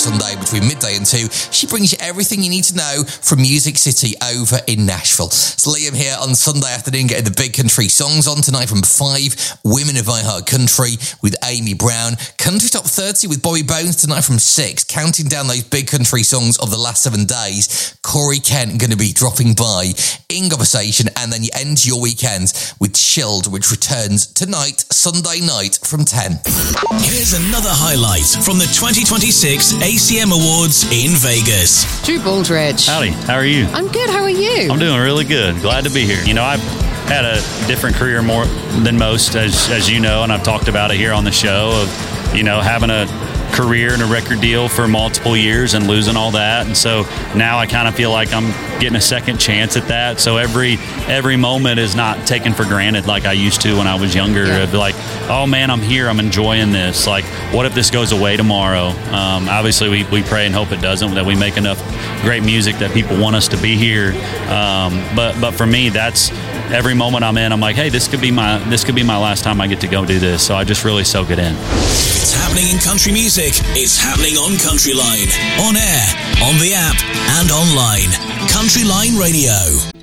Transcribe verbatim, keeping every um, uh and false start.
Sunday between midday and two. She brings you everything you need to know from Music City over in Nashville. It's Liam here on Sunday afternoon, getting the big country songs on tonight from five Women of iHeart Country with Amy Brown. Country Top thirty with Bobby Bones tonight from six. Counting down those big country songs of the last seven days. Corey Kent going to be dropping by in conversation, and then you end your weekends with Chilled, which returns tonight, Sunday night from ten. Here's another highlight from the twenty twenty-six A C M Awards in Vegas. Drew Baldridge. Howdy, how are you? I'm good, how are you? I'm doing really good. Glad to be here. You know, I've had a different career more than most, as as you know, and I've talked about it here on the show, of, you know, having a career and a record deal for multiple years and losing all that. And so now I kind of feel like I'm getting a second chance at that. So every every moment is not taken for granted like I used to when I was younger. Yeah. Of like, oh man, I'm here, I'm enjoying this. Like, what if this goes away tomorrow? Um, obviously, we, we pray and hope it doesn't, that we make enough great music that people want us to be here. Um, but but for me, that's every moment I'm in, I'm like, hey, this could be my this could be my last time I get to go do this. So I just really soak it in. It's happening in country music. It's happening on Country Line, on air, on the app, and online. Country Line Radio.